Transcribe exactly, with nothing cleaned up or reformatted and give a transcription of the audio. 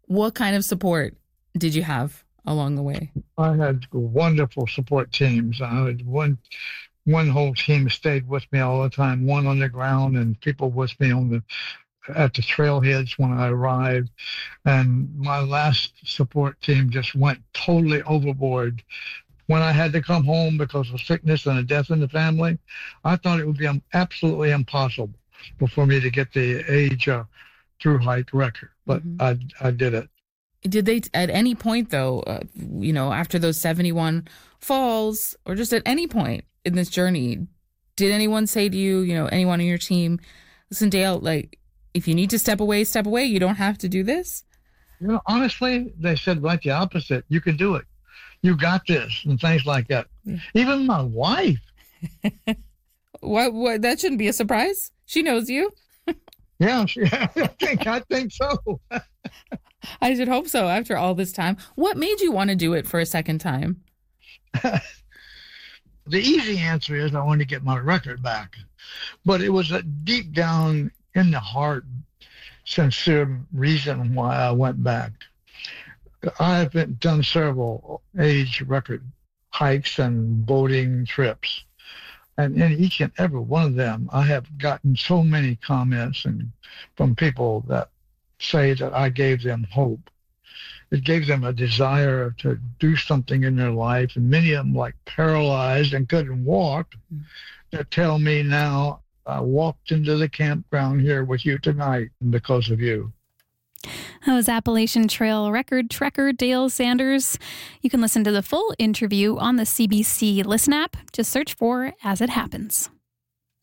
What kind of support did you have along the way? I had wonderful support teams. I had one one whole team stayed with me all the time, one on the ground and people with me on the at the trailheads when I arrived. And my last support team just went totally overboard. When I had to come home because of sickness and a death in the family, I thought it would be um, absolutely impossible for me to get the age uh, through hike record, but mm-hmm. I I did it. Did they, at any point though, uh, you know, after those seventy-one falls, or just at any point in this journey, did anyone say to you, you know, anyone on your team, listen, Dale, like, if you need to step away, step away. You don't have to do this? You know, honestly, they said right the opposite. You can do it. You got this, and things like that. Yeah. Even my wife. What? What? That shouldn't be a surprise. She knows you. Yeah, she, I think I think so. I should hope so. After all this time, what made you want to do it for a second time? The easy answer is I wanted to get my record back, but it was a deep down in the heart, sincere reason why I went back. I've been, done several age record hikes and boating trips. And in each and every one of them, I have gotten so many comments and from people that say that I gave them hope. It gave them a desire to do something in their life. And many of them, like paralyzed and couldn't walk, mm-hmm. that tell me now, I walked into the campground here with you tonight because of you. That was Appalachian Trail record trekker Dale Sanders. You can listen to the full interview on the C B C Listen app. Just search for As It Happens.